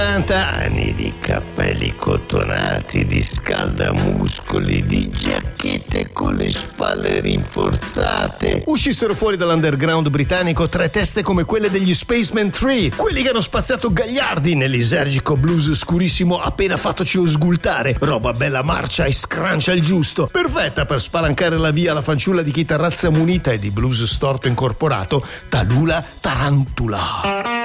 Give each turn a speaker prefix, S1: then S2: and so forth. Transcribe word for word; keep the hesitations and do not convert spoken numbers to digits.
S1: Anni di cappelli cotonati, di scaldamuscoli, di giacchette con le spalle rinforzate. Uscissero fuori dall'underground britannico tre teste come quelle degli Spaceman tre, quelli che hanno spaziato gagliardi nell'isergico blues scurissimo appena fattoci osgultare, roba bella marcia e scrancia il giusto, perfetta per spalancare la via alla fanciulla di chi terrazza munita e di blues storto incorporato, Tallulah Tarantula.